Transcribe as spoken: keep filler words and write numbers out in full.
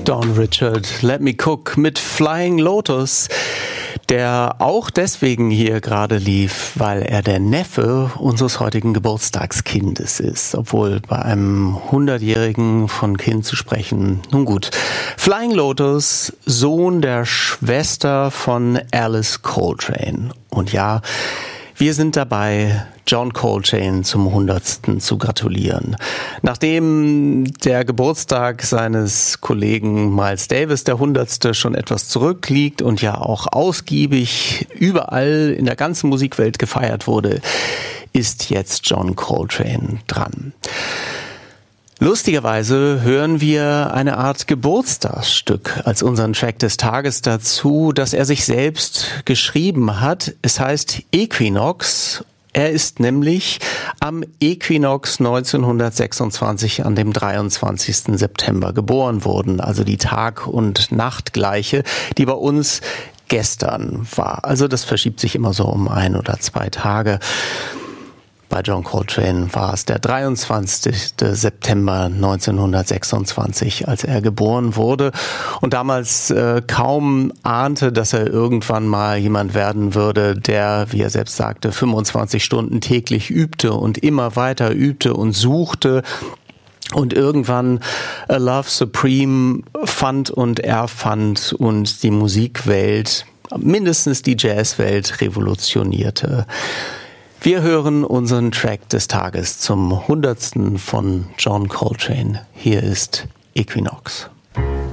Don Richard, Let Me Cook mit Flying Lotus, der auch deswegen hier gerade lief, weil er der Neffe unseres heutigen Geburtstagskindes ist. Obwohl bei einem hundertjährigen von Kind zu sprechen, nun gut. Flying Lotus, Sohn der Schwester von Alice Coltrane. Und ja, wir sind dabei, John Coltrane zum hundertsten zu gratulieren. Nachdem der Geburtstag seines Kollegen Miles Davis, der hundertste, schon etwas zurückliegt und ja auch ausgiebig überall in der ganzen Musikwelt gefeiert wurde, ist jetzt John Coltrane dran. Lustigerweise hören wir eine Art Geburtstagsstück als unseren Track des Tages dazu, das er sich selbst geschrieben hat. Es heißt Equinox. Er ist nämlich am Äquinox neunzehnhundertsechsundzwanzig an dem dreiundzwanzigsten September geboren worden, also die Tag- und Nachtgleiche, die bei uns gestern war. Also das verschiebt sich immer so um ein oder zwei Tage. Bei John Coltrane war es der dreiundzwanzigste September neunzehnhundertsechsundzwanzig, als er geboren wurde und damals äh, kaum ahnte, dass er irgendwann mal jemand werden würde, der, wie er selbst sagte, fünfundzwanzig Stunden täglich übte und immer weiter übte und suchte und irgendwann A Love Supreme fand und erfand und die Musikwelt, mindestens die Jazzwelt, revolutionierte. Wir hören unseren Track des Tages zum hundertsten von John Coltrane. Hier ist Equinox.